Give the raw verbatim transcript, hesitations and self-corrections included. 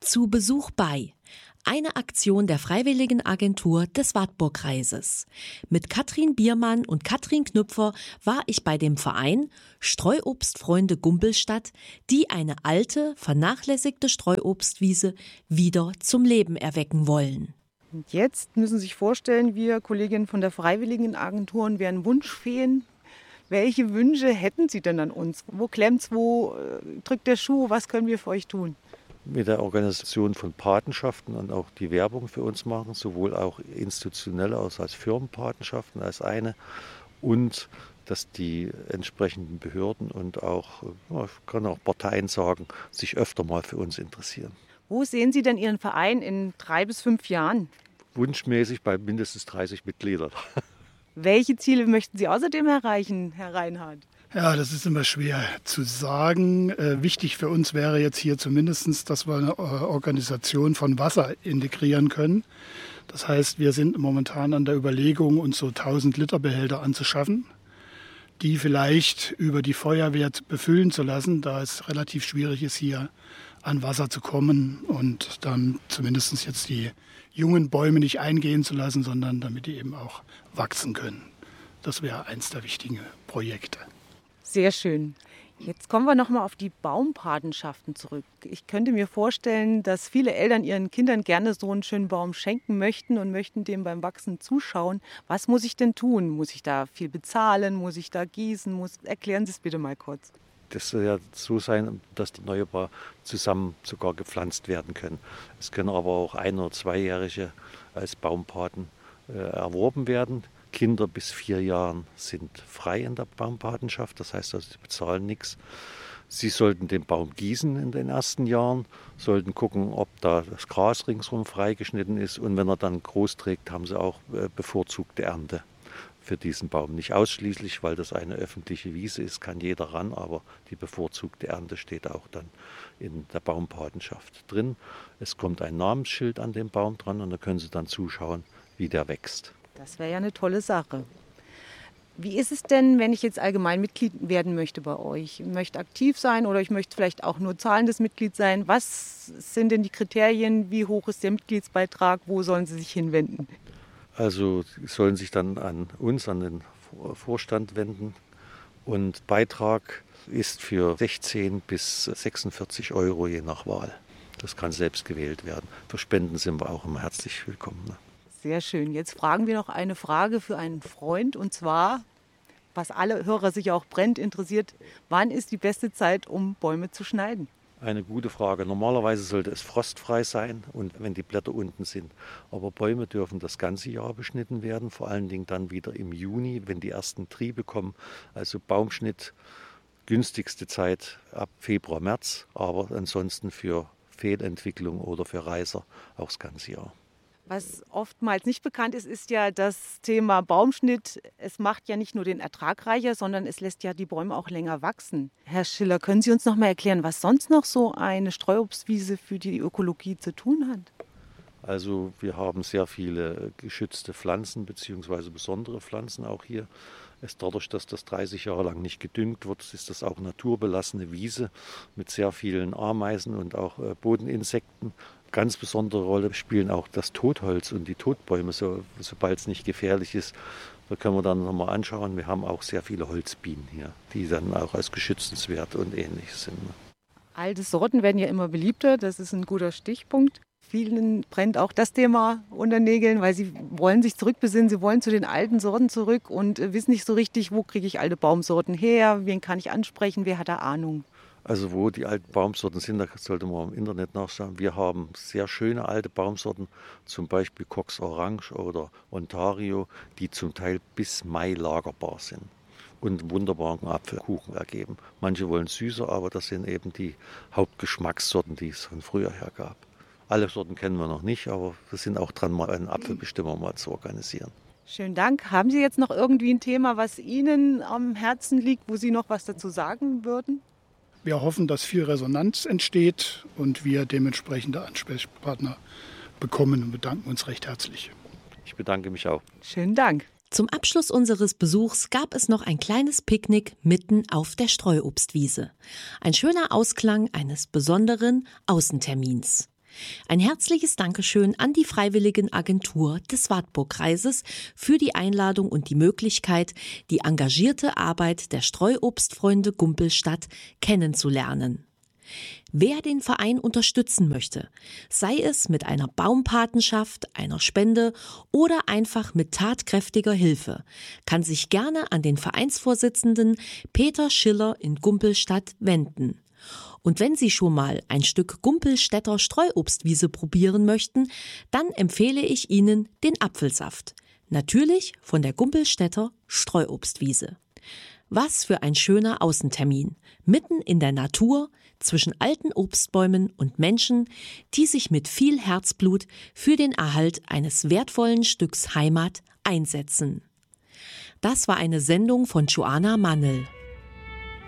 Zu Besuch bei. Eine Aktion der Freiwilligenagentur des Wartburgkreises. Mit Katrin Biermann und Katrin Knüpfer war ich bei dem Verein Streuobstfreunde Gumpelstadt, die eine alte, vernachlässigte Streuobstwiese wieder zum Leben erwecken wollen. Und jetzt müssen Sie sich vorstellen, wir Kolleginnen von der Freiwilligenagentur wären Wunschfeen. Welche Wünsche hätten Sie denn an uns? Wo klemmt's, wo drückt der Schuh? Was können wir für euch tun? Mit der Organisation von Patenschaften und auch die Werbung für uns machen, sowohl auch institutionelle als auch Firmenpatenschaften als eine, und dass die entsprechenden Behörden und auch, ich kann auch Parteien sagen, sich öfter mal für uns interessieren. Wo sehen Sie denn Ihren Verein in drei bis fünf Jahren? Wunschmäßig bei mindestens dreißig Mitgliedern. Welche Ziele möchten Sie außerdem erreichen, Herr Reinhardt? Ja, das ist immer schwer zu sagen. Äh, wichtig für uns wäre jetzt hier zumindest, dass wir eine Organisation von Wasser integrieren können. Das heißt, wir sind momentan an der Überlegung, uns so tausend Liter Behälter anzuschaffen, die vielleicht über die Feuerwehr befüllen zu lassen, da es relativ schwierig ist, hier an Wasser zu kommen und dann zumindest jetzt die jungen Bäume nicht eingehen zu lassen, sondern damit die eben auch wachsen können. Das wäre eins der wichtigen Projekte. Sehr schön. Jetzt kommen wir noch mal auf die Baumpatenschaften zurück. Ich könnte mir vorstellen, dass viele Eltern ihren Kindern gerne so einen schönen Baum schenken möchten und möchten dem beim Wachsen zuschauen. Was muss ich denn tun? Muss ich da viel bezahlen? Muss ich da gießen? Muss... Erklären Sie es bitte mal kurz. Das soll ja so sein, dass die neue Paar zusammen sogar gepflanzt werden können. Es können aber auch ein- oder zweijährige als Baumpaten äh, erworben werden. Kinder bis vier Jahren sind frei in der Baumpatenschaft, das heißt also, sie bezahlen nichts. Sie sollten den Baum gießen in den ersten Jahren, sollten gucken, ob da das Gras ringsherum freigeschnitten ist, und wenn er dann groß trägt, haben sie auch bevorzugte Ernte für diesen Baum. Nicht ausschließlich, weil das eine öffentliche Wiese ist, kann jeder ran, aber die bevorzugte Ernte steht auch dann in der Baumpatenschaft drin. Es kommt ein Namensschild an den Baum dran und da können Sie dann zuschauen, wie der wächst. Das wäre ja eine tolle Sache. Wie ist es denn, wenn ich jetzt allgemein Mitglied werden möchte bei euch? Ich möchte aktiv sein oder ich möchte vielleicht auch nur zahlendes Mitglied sein. Was sind denn die Kriterien? Wie hoch ist der Mitgliedsbeitrag? Wo sollen sie sich hinwenden? Also sie sollen sich dann an uns, an den Vorstand wenden. Und Beitrag ist für sechzehn bis sechsundvierzig Euro je nach Wahl. Das kann selbst gewählt werden. Für Spenden sind wir auch immer herzlich willkommen. Ne? Sehr schön. Jetzt fragen wir noch eine Frage für einen Freund, und zwar, was alle Hörer sich auch brennend interessiert: Wann ist die beste Zeit, um Bäume zu schneiden? Eine gute Frage. Normalerweise sollte es frostfrei sein und wenn die Blätter unten sind. Aber Bäume dürfen das ganze Jahr beschnitten werden, vor allen Dingen dann wieder im Juni, wenn die ersten Triebe kommen. Also Baumschnitt, günstigste Zeit ab Februar, März, aber ansonsten für Fehlentwicklung oder für Reißer auch das ganze Jahr. Was oftmals nicht bekannt ist, ist ja das Thema Baumschnitt. Es macht ja nicht nur den Ertrag reicher, sondern es lässt ja die Bäume auch länger wachsen. Herr Schiller, können Sie uns noch mal erklären, was sonst noch so eine Streuobstwiese für die Ökologie zu tun hat? Also wir haben sehr viele geschützte Pflanzen bzw. besondere Pflanzen auch hier. Es dadurch, dass das dreißig Jahre lang nicht gedüngt wird, ist das auch naturbelassene Wiese mit sehr vielen Ameisen und auch Bodeninsekten. Ganz besondere Rolle spielen auch das Totholz und die Totbäume, so, sobald es nicht gefährlich ist. Da können wir dann nochmal anschauen. Wir haben auch sehr viele Holzbienen hier, die dann auch als geschützenswert und ähnliches sind. Alte Sorten werden ja immer beliebter, das ist ein guter Stichpunkt. Vielen brennt auch das Thema unter Nägeln, weil sie wollen sich zurückbesinnen, sie wollen zu den alten Sorten zurück und wissen nicht so richtig, wo kriege ich alte Baumsorten her, wen kann ich ansprechen, wer hat da Ahnung. Also wo die alten Baumsorten sind, da sollte man im Internet nachschauen. Wir haben sehr schöne alte Baumsorten, zum Beispiel Cox Orange oder Ontario, die zum Teil bis Mai lagerbar sind und wunderbaren Apfelkuchen ergeben. Manche wollen süßer, aber das sind eben die Hauptgeschmackssorten, die es von früher her gab. Alle Sorten kennen wir noch nicht, aber wir sind auch dran, mal einen Apfelbestimmer mal zu organisieren. Schönen Dank. Haben Sie jetzt noch irgendwie ein Thema, was Ihnen am Herzen liegt, wo Sie noch was dazu sagen würden? Wir hoffen, dass viel Resonanz entsteht und wir dementsprechende Ansprechpartner bekommen und bedanken uns recht herzlich. Ich bedanke mich auch. Schönen Dank. Zum Abschluss unseres Besuchs gab es noch ein kleines Picknick mitten auf der Streuobstwiese. Ein schöner Ausklang eines besonderen Außentermins. Ein herzliches Dankeschön an die Freiwilligenagentur des Wartburgkreises für die Einladung und die Möglichkeit, die engagierte Arbeit der Streuobstfreunde Gumpelstadt kennenzulernen. Wer den Verein unterstützen möchte, sei es mit einer Baumpatenschaft, einer Spende oder einfach mit tatkräftiger Hilfe, kann sich gerne an den Vereinsvorsitzenden Peter Schiller in Gumpelstadt wenden. Und wenn Sie schon mal ein Stück Gumpelstädter Streuobstwiese probieren möchten, dann empfehle ich Ihnen den Apfelsaft. Natürlich von der Gumpelstädter Streuobstwiese. Was für ein schöner Außentermin, mitten in der Natur, zwischen alten Obstbäumen und Menschen, die sich mit viel Herzblut für den Erhalt eines wertvollen Stücks Heimat einsetzen. Das war eine Sendung von Joanna Mannel.